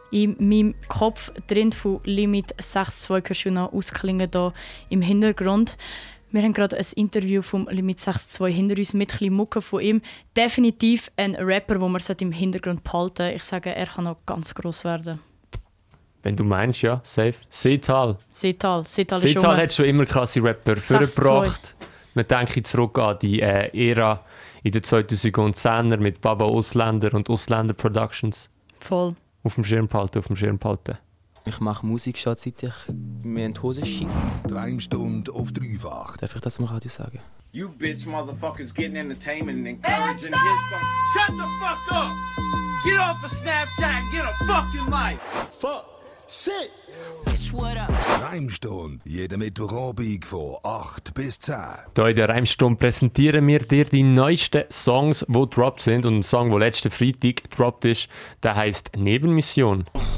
In meinem Kopf drin von Limit 6.2 kannst du noch ausklingen hier im Hintergrund. Wir haben gerade ein Interview vom Limit 6.2 hinter uns mit ein bisschen Mucke von ihm. Definitiv ein Rapper, den man im Hintergrund behalten sollte. Ich sage, er kann noch ganz gross werden. Wenn du meinst, ja, safe. Seetal. Seetal Hat schon immer krasse Rapper vorgebracht. Man denke zurück an die Ära in den 2010er mit Baba Ausländer und Ausländer Productions. Voll. Auf dem Schirm behalten. Ich mache Musik schon seit ich mir in die Hose schiesse. Reimstunde auf dreifach. Darf ich das im Radio sagen? You bitch motherfuckers getting entertainment and encouraging his Shut the fuck up! Get off of Snapchat and get a fucking life! Fuck! Shit! Bitch, what up? Reimstunde. Jeden Mittwochabend von 8 bis 10. Hier in der Reimstunde präsentieren wir dir die neuesten Songs, die gedroppt sind. Und ein Song, der letzten Freitag gedroppt ist, der heisst Nebenmission.